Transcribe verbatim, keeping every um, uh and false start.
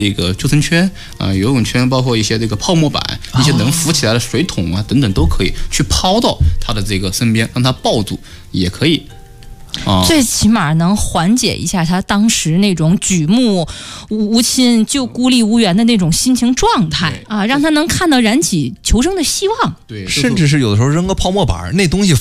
这个救生圈啊、呃、游泳圈，包括一些这个泡沫板，一些能浮起来的水桶啊、哦、等等都可以去抛到他的这个身边，让他抱住也可以。 哦、最起码能缓解一下他当时那种举目无亲就孤立无援的那种心情状态啊，让他能看到燃起求生的希望。 对， 甚至是有的时候扔个泡沫板，那东西